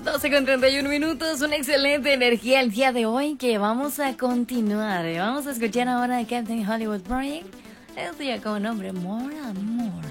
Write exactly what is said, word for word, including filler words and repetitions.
doce con treinta y uno minutos, una excelente energía el día de hoy que vamos a continuar. Vamos a escuchar ahora a Captain Hollywood Project. El día con nombre More and More.